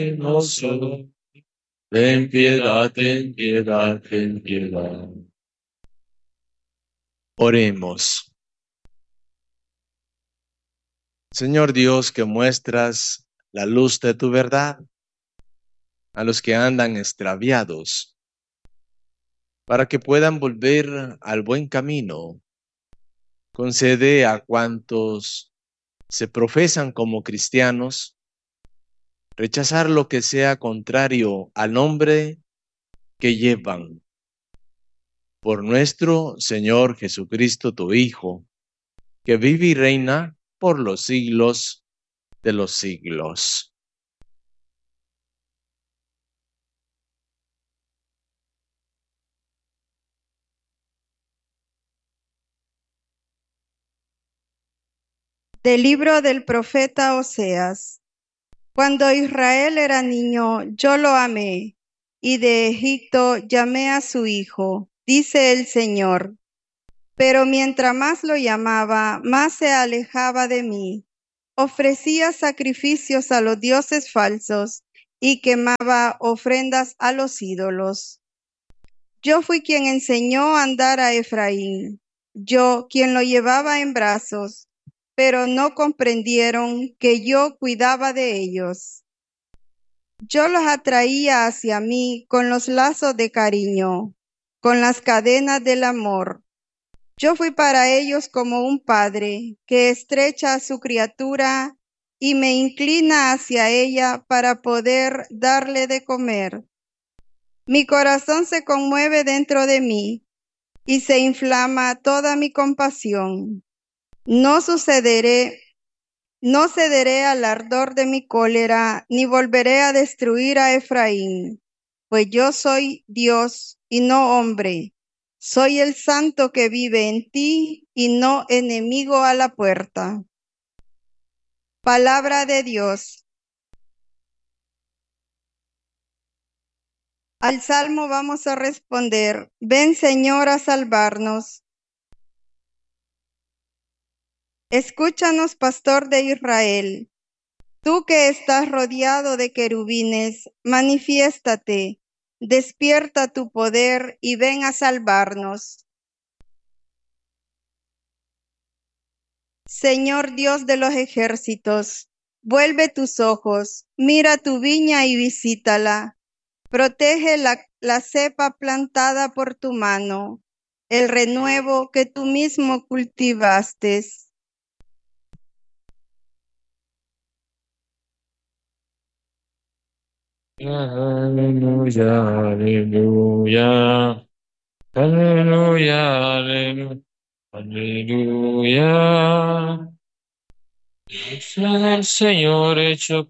hermoso. Ten piedad, ten piedad, ten piedad. Oremos. Señor Dios, que muestras la luz de tu verdad a los que andan extraviados, para que puedan volver al buen camino. Concede a cuantos se profesan como cristianos rechazar lo que sea contrario al nombre que llevan. Por nuestro Señor Jesucristo, tu Hijo, que vive y reina por los siglos de los siglos. Del libro del profeta Oseas. Cuando Israel era niño, yo lo amé, y de Egipto llamé a su hijo, dice el Señor. Pero mientras más lo llamaba, más se alejaba de mí. Ofrecía sacrificios a los dioses falsos y quemaba ofrendas a los ídolos. Yo fui quien enseñó a andar a Efraín, yo quien lo llevaba en brazos, pero no comprendieron que yo cuidaba de ellos. Yo los atraía hacia mí con los lazos de cariño, con las cadenas del amor. Yo fui para ellos como un padre que estrecha a su criatura y me inclina hacia ella para poder darle de comer. Mi corazón se conmueve dentro de mí y se inflama toda mi compasión. No cederé al ardor de mi cólera, ni volveré a destruir a Efraín, pues yo soy Dios y no hombre. Soy el santo que vive en ti y no enemigo a la puerta. Palabra de Dios. Al salmo vamos a responder: ven, Señor, a salvarnos. Escúchanos, pastor de Israel. Tú que estás rodeado de querubines, manifiéstate, despierta tu poder y ven a salvarnos. Señor Dios de los ejércitos, vuelve tus ojos, mira tu viña y visítala. Protege la cepa plantada por tu mano, el renuevo que tú mismo cultivaste. Aleluya, aleluya, aleluya, aleluya, aleluya. Diestra del Señor hecho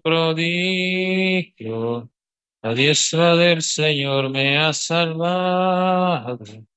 prodigio, la diestra del Señor me ha salvado.